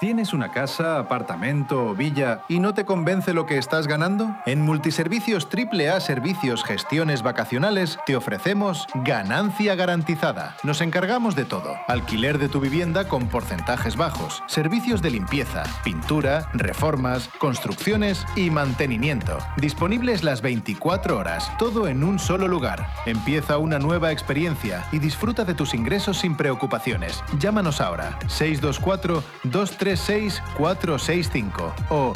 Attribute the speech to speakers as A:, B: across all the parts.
A: ¿Tienes una casa, apartamento o villa y no te convence lo que estás ganando? En Multiservicios AAA Servicios Gestiones Vacacionales te ofrecemos ganancia garantizada. Nos encargamos de todo. Alquiler de tu vivienda con porcentajes bajos, servicios de limpieza, pintura, reformas, construcciones y mantenimiento. Disponibles las 24 horas, todo en un solo lugar. Empieza una nueva experiencia y disfruta de tus ingresos sin preocupaciones. Llámanos ahora, 624-236-465 o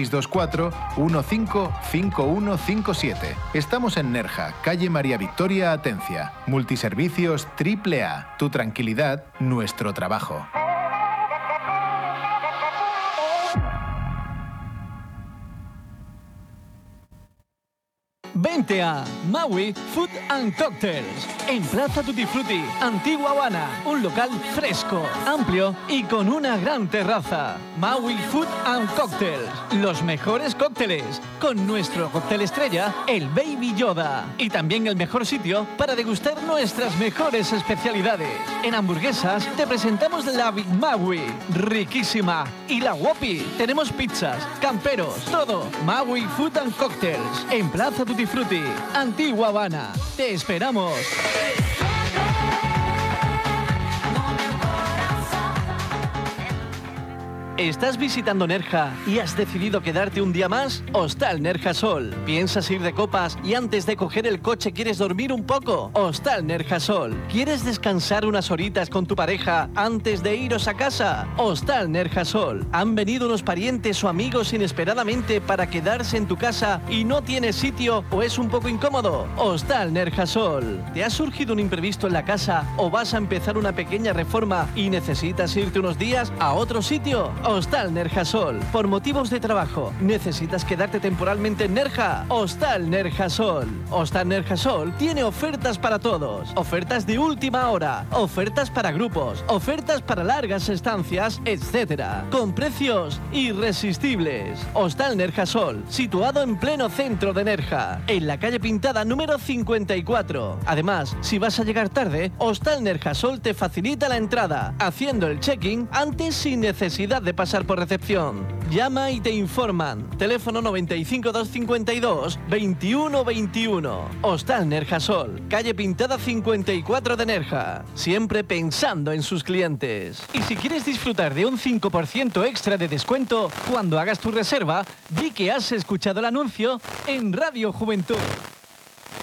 A: 624-155157. Estamos en Nerja, calle María Victoria Atencia. Multiservicios AAA. Tu tranquilidad, nuestro trabajo.
B: Vente a Maui Food and Cocktails, en Plaza Tutti Frutti, Antigua Habana. Un local fresco, amplio y con una gran terraza. Maui Food and Cocktails, los mejores cócteles, con nuestro cóctel estrella, el Baby Yoda. Y también el mejor sitio para degustar nuestras mejores especialidades. En hamburguesas te presentamos la Big Maui, riquísima. Y la Whoppi, tenemos pizzas, camperos, todo. Maui Food and Cocktails, en Plaza Tutti Frutti, Antigua Habana. Te esperamos. ¿Estás visitando Nerja y has decidido quedarte un día más? Hostal Nerja Sol. ¿Piensas ir de copas y antes de coger el coche quieres dormir un poco? Hostal Nerja Sol. ¿Quieres descansar unas horitas con tu pareja antes de iros a casa? Hostal Nerja Sol. ¿Han venido unos parientes o amigos inesperadamente para quedarse en tu casa y no tienes sitio o es un poco incómodo? Hostal Nerja Sol. ¿Te ha surgido un imprevisto en la casa o vas a empezar una pequeña reforma y necesitas irte unos días a otro sitio? Hostal Nerja Sol. Por motivos de trabajo, ¿necesitas quedarte temporalmente en Nerja? Hostal Nerja Sol. Hostal Nerja Sol tiene ofertas para todos. Ofertas de última hora, ofertas para grupos, ofertas para largas estancias, etc. Con precios irresistibles. Hostal Nerja Sol, situado en pleno centro de Nerja, en la calle Pintada número 54. Además, si vas a llegar tarde, Hostal Nerja Sol te facilita la entrada, haciendo el check-in antes sin necesidad de pasar por recepción. Llama y te informan. Teléfono 95 252 2121. Hostal Nerja Sol, calle Pintada 54 de Nerja. Siempre pensando en sus clientes. Y si quieres disfrutar de un 5% extra de descuento cuando hagas tu reserva, di que has escuchado el anuncio en Radio Juventud.